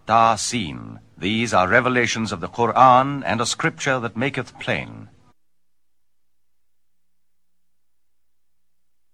Tasin. These are revelations of the Qur'an and a scripture that maketh plain.